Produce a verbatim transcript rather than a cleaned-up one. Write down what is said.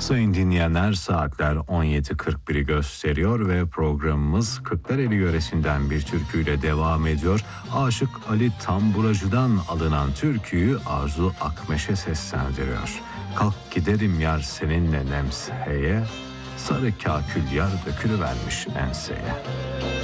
Sayın dinleyenler, saatler on yedi kırk biri gösteriyor ve programımız Kırklareli yöresinden bir türküyle devam ediyor. Aşık Ali Tamburacı'dan alınan türküyü Arzu Akmeş'e seslendiriyor. Kalk giderim yar seninle Nemse'ye, sarı kakül yar dökülüvermiş enseye.